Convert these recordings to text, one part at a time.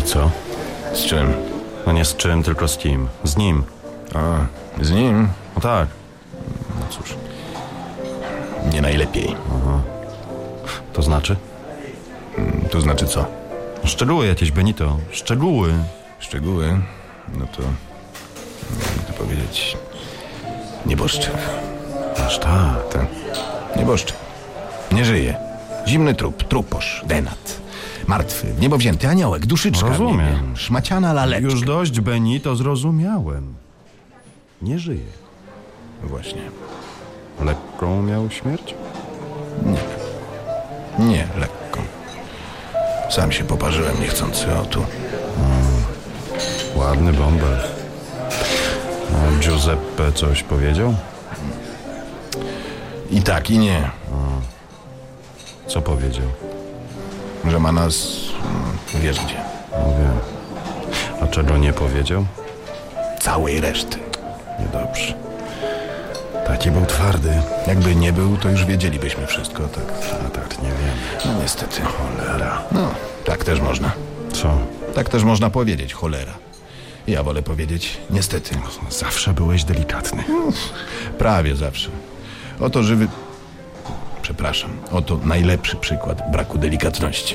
co? Z czym? No nie z czym, tylko z kim. Z nim. A, z nim? No tak. No cóż, nie najlepiej. To znaczy? To znaczy co? Szczegóły jakieś, Benito. Szczegóły. Szczegóły? No to, jakby to powiedzieć, nieboszczyk. Aż tak. Tak. Nieboszczyk. Nie żyje. Zimny trup, truposz, denat. Martwy, w niebo wzięty aniołek, duszyczka. Rozumiem. Nie wiem, szmaciana laleczka. Już dość, Benito, zrozumiałem. Nie żyje. Właśnie. Lekką miał śmierć? Nie, lekko. Sam się poparzyłem niechcący, o tu. Ładny bąbel. A Giuseppe coś powiedział? I tak, i nie. Co powiedział? Że ma nas, wiesz gdzie. No wiem. A czego nie powiedział? Całej reszty. Niedobrze. Taki był twardy. Jakby nie był, to już wiedzielibyśmy wszystko, tak. A tak, nie wiem. No niestety. Cholera. No, tak też można. Co? Tak też można powiedzieć, cholera. Ja wolę powiedzieć, niestety. Zawsze byłeś delikatny. Prawie zawsze. Oto żywy... Przepraszam. Oto najlepszy przykład braku delikatności.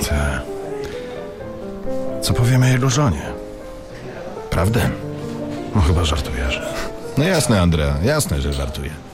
Co powiemy jego żonie? Prawdę? No chyba żartujesz. No jasne, Andrea. Jasne, że żartuję.